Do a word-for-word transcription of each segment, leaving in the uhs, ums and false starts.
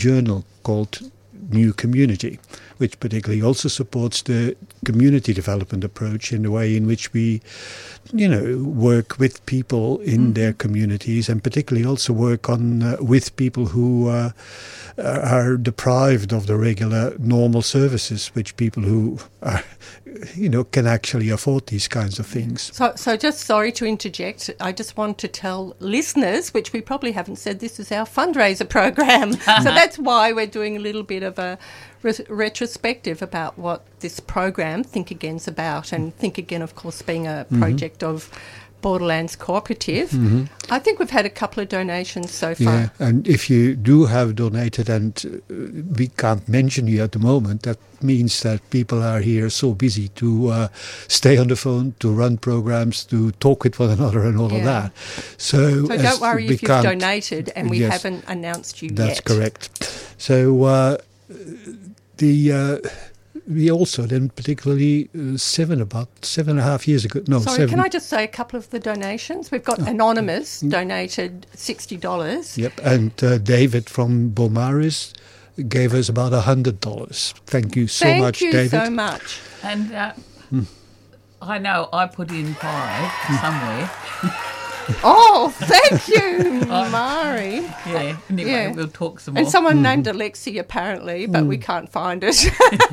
journal called New Community, which particularly also supports the community development approach in the way in which we, you know, work with people in mm-hmm. their communities, and particularly also work on uh, with people who uh, are deprived of the regular normal services, which people who are, you know, can actually afford these kinds of things. So, so just sorry to interject. I just want to tell listeners, which we probably haven't said, this is our fundraiser program. So that's why we're doing a little bit of a re- retrospective about what this program Think Again's about. And Think Again, of course, being a project mm-hmm. of Borderlands Cooperative. Mm-hmm. I think we've had a couple of donations so far. Yeah, and if you do have donated and uh, we can't mention you at the moment, that means that people are here so busy to uh, stay on the phone, to run programs, to talk with one another and all yeah. of that. So, so don't worry if you've donated and we yes, haven't announced you that's yet. That's correct. So uh, the... Uh, we also then particularly uh, seven, about seven and a half years ago, no, Sorry, seven. can I just say a couple of the donations? We've got oh. Anonymous donated sixty dollars. Yep, and uh, David from Beaumaris gave us about one hundred dollars. Thank you so Thank much, you David. Thank you so much. And uh, mm. I know I put in five mm. somewhere. Oh, thank you, Mari. Yeah, anyway, yeah. we'll talk some more. And someone mm. named Alexi, apparently, but mm. we can't find it.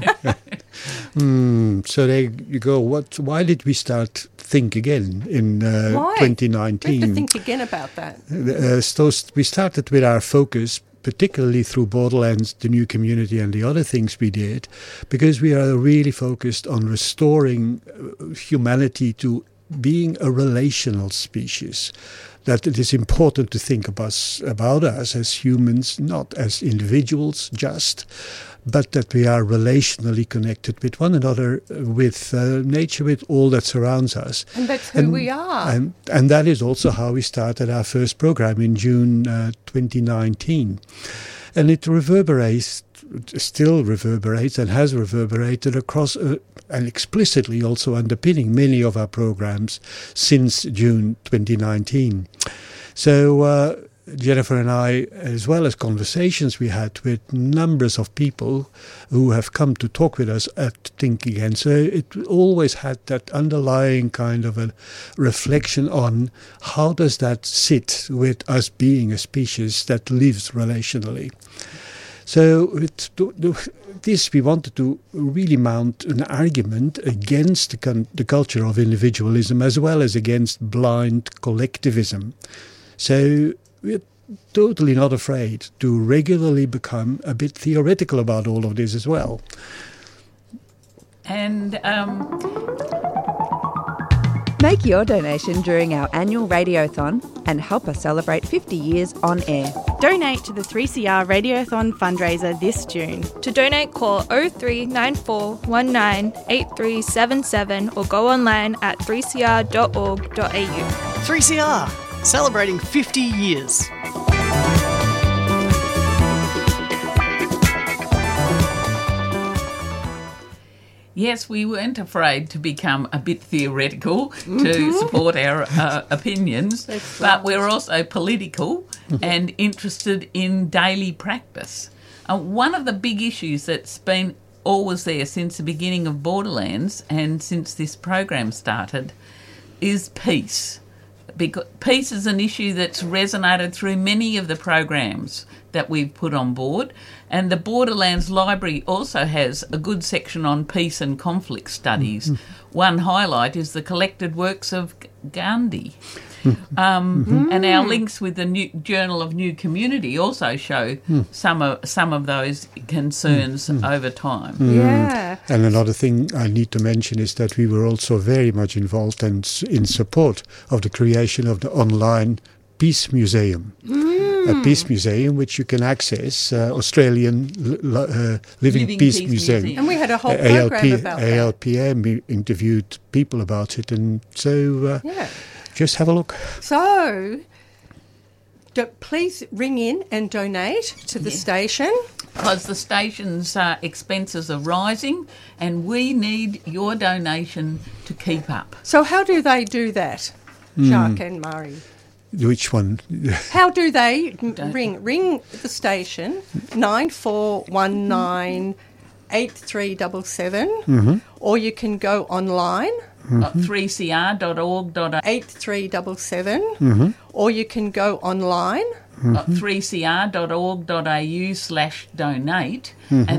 mm, so there you go. What? Why did we start Think Again in uh, why? twenty nineteen? We have to think again about that. Uh, so we started with our focus, particularly through Borderlands, the New Community and the other things we did, because we are really focused on restoring humanity to being a relational species, that it is important to think about us, about us as humans, not as individuals just, but that we are relationally connected with one another, with uh, nature, with all that surrounds us. And that's who and, we are. And, and that is also how we started our first program in June uh, twenty nineteen. And it reverberates, still reverberates and has reverberated across uh, and explicitly also underpinning many of our programs since June twenty nineteen. So uh, Jennifer and I, as well as conversations we had with numbers of people who have come to talk with us at Think Again. So it always had that underlying kind of a reflection on how does that sit with us being a species that lives relationally. So with this, we wanted to really mount an argument against the, con- the culture of individualism as well as against blind collectivism. So we're totally not afraid to regularly become a bit theoretical about all of this as well. And um make your donation during our annual Radiothon and help us celebrate fifty years on air. Donate to the three C R Radiothon fundraiser this June. To donate, call oh three nine four one nine eight three seven seven or go online at three c r dot org dot a u. three C R, celebrating fifty years. Yes, we weren't afraid to become a bit theoretical mm-hmm. to support our uh, opinions, That's but right. we're also political and interested in daily practice. Uh, one of the big issues that's been always there since the beginning of Borderlands and since this program started is peace. Because peace is an issue that's resonated through many of the programs that we've put on board. And the Borderlands Library also has a good section on peace and conflict studies. Mm-hmm. One highlight is the collected works of Gandhi. um, mm-hmm. And our links with the New Journal of New Community also show mm. some of some of those concerns mm-hmm. over time. Mm. Yeah. And another thing I need to mention is that we were also very much involved and in support of the creation of the online Peace Museum. Mm. A Peace Museum which you can access, uh, Australian uh, Living, Living Peace, Peace Museum. Museum. And we had a whole program A L P, about that. A L P M interviewed people about it, and so uh, yeah. just have a look. So do, please ring in and donate to the yeah. station. Because the station's uh, expenses are rising and we need your donation to keep up. So how do they do that, Jacques mm. and Murray? Which one? How do they m- ring? Ring the station nine four one nine eight three seven seven, Mm-hmm. or you can go online three c r dot org dot a u eight three seven seven, Mm-hmm. or you can go online three c r dot org dot a u slash donate, and